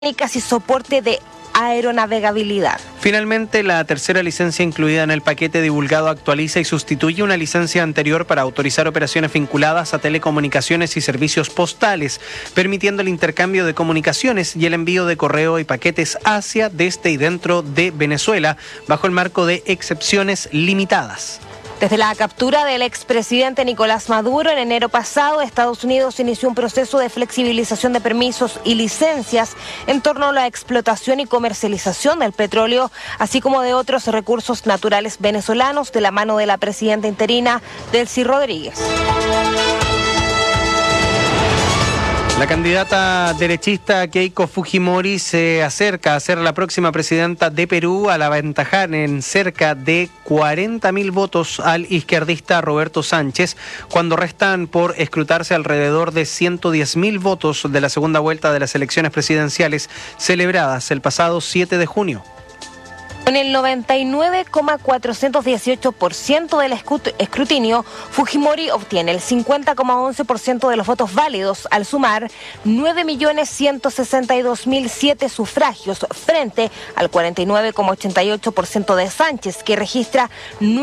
y soporte de aeronavegabilidad. Finalmente, la tercera licencia incluida en el paquete divulgado actualiza y sustituye una licencia anterior para autorizar operaciones vinculadas a telecomunicaciones y servicios postales, permitiendo el intercambio de comunicaciones y el envío de correo y paquetes hacia, desde y dentro de Venezuela, bajo el marco de excepciones limitadas. Desde la captura del expresidente Nicolás Maduro en enero pasado, Estados Unidos inició un proceso de flexibilización de permisos y licencias en torno a la explotación y comercialización del petróleo, así como de otros recursos naturales venezolanos, de la mano de la presidenta interina Delcy Rodríguez. La candidata derechista Keiko Fujimori se acerca a ser la próxima presidenta de Perú al aventajar en cerca de 40.000 votos al izquierdista Roberto Sánchez, cuando restan por escrutarse alrededor de 110.000 votos de la segunda vuelta de las elecciones presidenciales celebradas el pasado 7 de junio. Con el 99,418% del escrutinio, Fujimori obtiene el 50,11% de los votos válidos al sumar 9.162.007 sufragios frente al 49,88% de Sánchez, que registra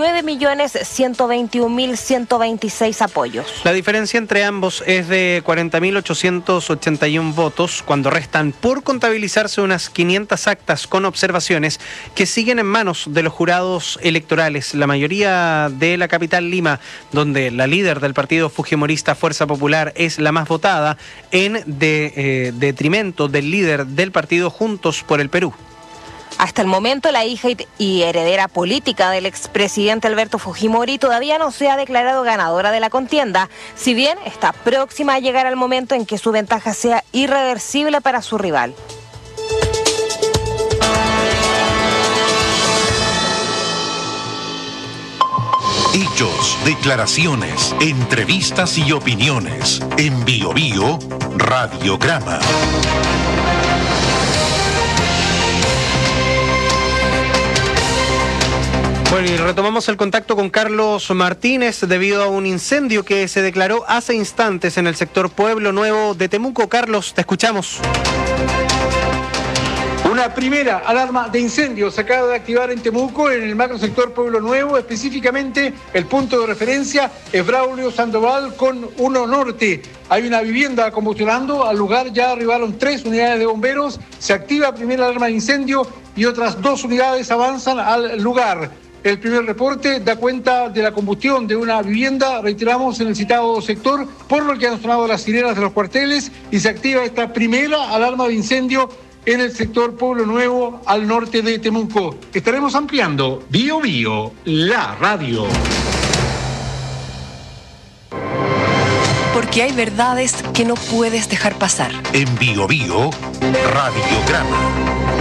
9.121.126 apoyos. La diferencia entre ambos es de 40.881 votos, cuando restan por contabilizarse unas 500 actas con observaciones que siguen en manos de los jurados electorales, la mayoría de la capital Lima, donde la líder del partido fujimorista Fuerza Popular es la más votada, en detrimento del líder del partido Juntos por el Perú. Hasta el momento, la hija y heredera política del expresidente Alberto Fujimori todavía no se ha declarado ganadora de la contienda, si bien está próxima a llegar al momento en que su ventaja sea irreversible para su rival. Hechos, declaraciones, entrevistas y opiniones. En Bio Bio, Radiograma. Bueno, y retomamos el contacto con Carlos Martínez debido a un incendio que se declaró hace instantes en el sector Pueblo Nuevo de Temuco. Carlos, te escuchamos. Una primera alarma de incendio se acaba de activar en Temuco, en el macrosector Pueblo Nuevo. Específicamente, el punto de referencia es Braulio Sandoval con 1 Norte. Hay una vivienda combustionando. Al lugar ya arribaron 3 unidades de bomberos. Se activa primera alarma de incendio y otras 2 unidades avanzan al lugar. El primer reporte da cuenta de la combustión de una vivienda, reiteramos, en el citado sector, por lo que han sonado las sirenas de los cuarteles y se activa esta primera alarma de incendio en el sector Pueblo Nuevo, al norte de Temuco. Estaremos ampliando Bio Bio, la radio. Porque hay verdades que no puedes dejar pasar. En Bio Bio, Radiograma.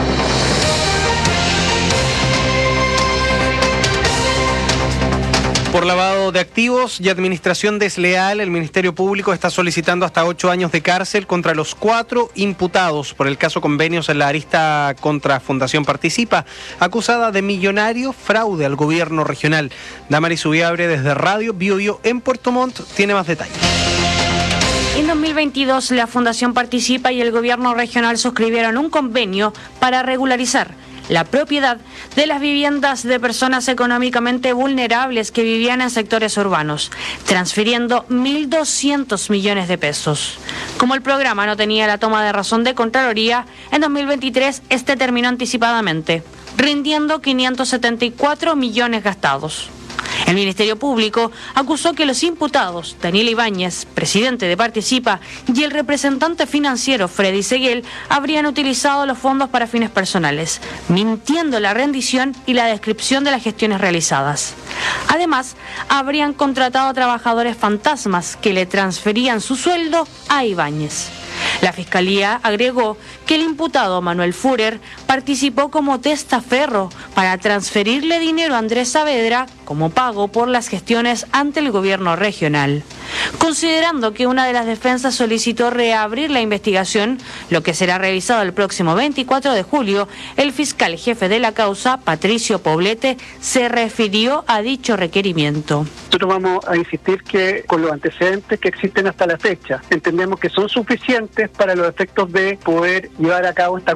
Por lavado de activos y administración desleal, el Ministerio Público está solicitando hasta 8 años de cárcel contra los 4 imputados por el caso Convenios en la arista contra Fundación Participa, acusada de millonario fraude al gobierno regional. Damaris Ubiabre, desde Radio Bio Bio en Puerto Montt, tiene más detalles. En 2022, la Fundación Participa y el gobierno regional suscribieron un convenio para regularizar la propiedad de las viviendas de personas económicamente vulnerables que vivían en sectores urbanos, transfiriendo 1.200 millones de pesos. Como el programa no tenía la toma de razón de Contraloría, en 2023 este terminó anticipadamente, rindiendo 574 millones gastados. El Ministerio Público acusó que los imputados, Daniel Ibáñez, presidente de Participa, y el representante financiero, Freddy Seguel, habrían utilizado los fondos para fines personales, mintiendo la rendición y la descripción de las gestiones realizadas. Además, habrían contratado a trabajadores fantasmas que le transferían su sueldo a Ibáñez. La Fiscalía agregó que el imputado Manuel Führer participó como testaferro para transferirle dinero a Andrés Saavedra como pago por las gestiones ante el gobierno regional. Considerando que una de las defensas solicitó reabrir la investigación, lo que será revisado el próximo 24 de julio, el fiscal jefe de la causa, Patricio Poblete, se refirió a dicho requerimiento. Nosotros vamos a insistir que con los antecedentes que existen hasta la fecha, entendemos que son suficientes para los efectos de poder llevar a cabo esta